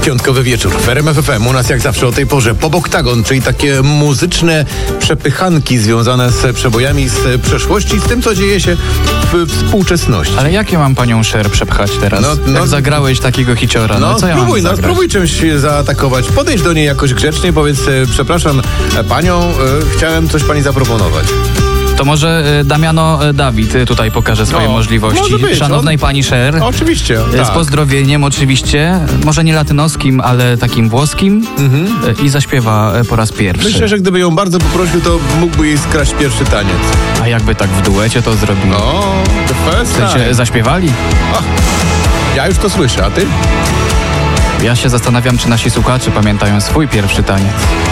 Piątkowy wieczór w RMF FM. U nas jak zawsze o tej porze Pop-Oktagon, czyli takie muzyczne przepychanki związane z przebojami z przeszłości, z tym, co dzieje się w współczesności. Ale jak ja mam panią Cher przepchać teraz? Jak zagrałeś takiego hiciora, co ja spróbuj, mam zagrać? Spróbuj czymś zaatakować. Podejdź do niej jakoś grzecznie, powiedz, przepraszam panią, chciałem coś pani zaproponować. To może Damiano Dawid tutaj pokaże swoje możliwości. Może być, Szanownej pani Cher. Oczywiście. Z pozdrowieniem oczywiście. Może nie latynoskim, ale takim włoskim. I zaśpiewa po raz pierwszy. Myślę, że gdyby ją bardzo poprosił, to mógłby jej skraść pierwszy taniec. A jakby tak w duecie to zrobili? The first time. Zaśpiewali? Ja już to słyszę, a ty? Ja się zastanawiam, czy nasi słuchacze pamiętają swój pierwszy taniec.